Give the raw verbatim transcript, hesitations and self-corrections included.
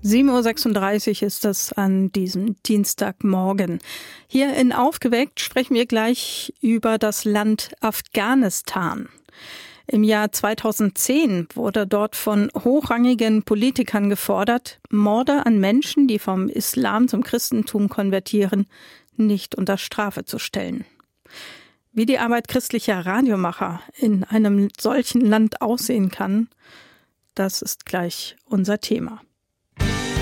sieben Uhr sechsunddreißig ist es an diesem Dienstagmorgen. Hier in Aufgeweckt sprechen wir gleich über das Land Afghanistan. Im Jahr zweitausendzehn wurde dort von hochrangigen Politikern gefordert, Morde an Menschen, die vom Islam zum Christentum konvertieren, nicht unter Strafe zu stellen. Wie die Arbeit christlicher Radiomacher in einem solchen Land aussehen kann, das ist gleich unser Thema.